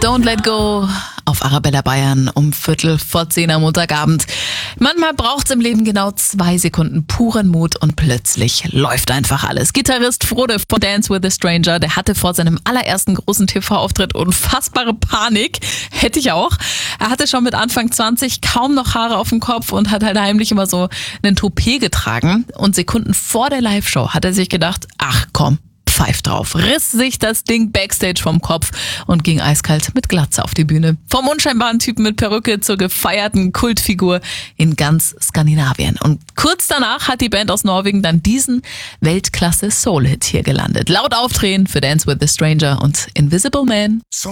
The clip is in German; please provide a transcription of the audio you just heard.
Don't Let Go auf Arabella Bayern um 9:15 am Montagabend. Manchmal braucht's im Leben genau 2 Sekunden puren Mut und plötzlich läuft einfach alles. Gitarrist Frode von Dance with a Stranger, der hatte vor seinem allerersten großen TV-Auftritt unfassbare Panik. Hätte ich auch. Er hatte schon mit Anfang 20 kaum noch Haare auf dem Kopf und hat halt heimlich immer so einen Toupet getragen. Und Sekunden vor der Live-Show hat er sich gedacht, ach komm, pfeif drauf, riss sich das Ding backstage vom Kopf und ging eiskalt mit Glatze auf die Bühne. Vom unscheinbaren Typen mit Perücke zur gefeierten Kultfigur in ganz Skandinavien. Und kurz danach hat die Band aus Norwegen dann diesen Weltklasse-Soul-Hit hier gelandet. Laut Aufdrehen für Dance with a Stranger und Invisible Man.